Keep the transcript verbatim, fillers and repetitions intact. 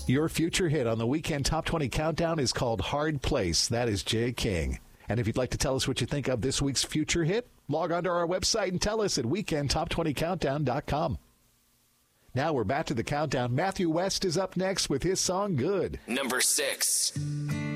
Your future hit on the Weekend Top twenty Countdown is called Hard Place. That is Jay King. And if you'd like to tell us what you think of this week's future hit, log on to our website and tell us at weekend top twenty countdown dot com. Now we're back to the countdown. Matthew West is up next with his song Good. Number six.